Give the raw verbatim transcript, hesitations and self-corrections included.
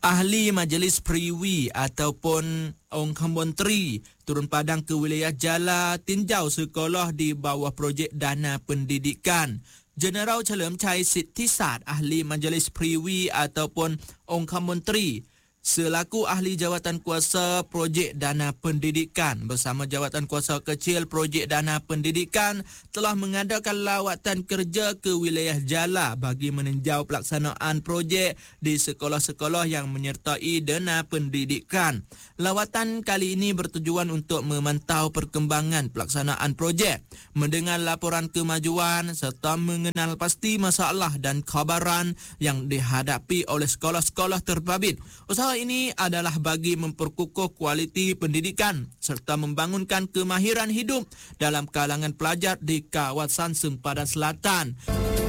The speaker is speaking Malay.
Ahli Majlis Priwi ataupun Ong Kementeri turun padang ke wilayah Jala tinjau sekolah di bawah projek dana pendidikan. Jenerau Cherlem Chai Sithisat, Ahli Majlis Priwi ataupun Ong Kementeri selaku ahli jawatan kuasa projek dana pendidikan bersama jawatan kuasa kecil projek dana pendidikan telah mengadakan lawatan kerja ke wilayah Jala bagi meninjau pelaksanaan projek di sekolah-sekolah yang menyertai dana pendidikan. Lawatan kali ini bertujuan untuk memantau perkembangan pelaksanaan projek, mendengar laporan kemajuan serta mengenal pasti masalah dan cabaran yang dihadapi oleh sekolah-sekolah terbabit. Usaha ini adalah bagi memperkukuh kualiti pendidikan serta membangunkan kemahiran hidup dalam kalangan pelajar di kawasan Sempadan Selatan.